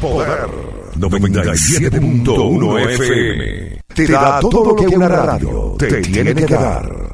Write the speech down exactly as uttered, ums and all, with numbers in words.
Poder noventa y siete punto uno F M te da todo lo que una radio te tiene que dar.